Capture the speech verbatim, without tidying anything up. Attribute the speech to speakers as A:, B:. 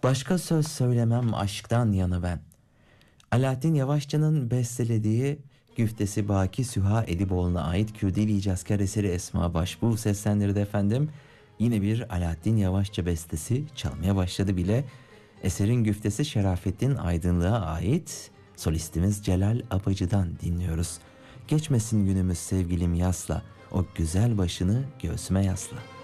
A: Başka söz söylemem aşktan yana ben. Alaaddin Yavaşçı'nın bestelediği Güftesi Baki Süha Ediboğlu'na ait Kürdili icazkar eseri Esma Başbuğ seslendirdi efendim. Yine bir Alaaddin Yavaşça bestesi çalmaya başladı bile. Eserin güftesi Şerafettin Aydınlık'a ait, solistimiz Celal Apacı'dan dinliyoruz. Geçmesin günümüz sevgilim yasla, o güzel başını göğsüme yasla.